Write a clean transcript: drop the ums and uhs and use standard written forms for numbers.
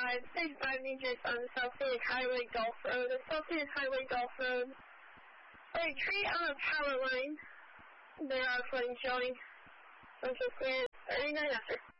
35 meters on South Scenic Highway Gulf Road. South Scenic Highway Gulf Road. A tree on a power line. There are flooding showing. Central clear. 39 after.